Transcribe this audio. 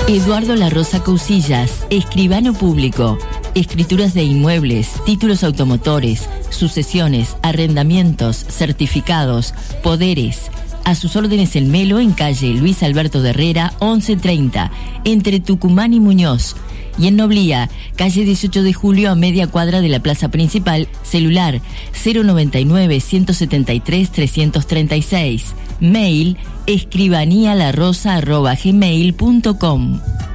Eduardo La Rosa Cousillas, escribano público. Escrituras de inmuebles, títulos automotores, sucesiones, arrendamientos, certificados, poderes. A sus órdenes en Melo, en calle Luis Alberto de Herrera, 1130, entre Tucumán y Muñoz. Y en Noblía, calle 18 de Julio, a media cuadra de la plaza principal, celular 099-173-336. Mail escribanialarosa@gmail.com.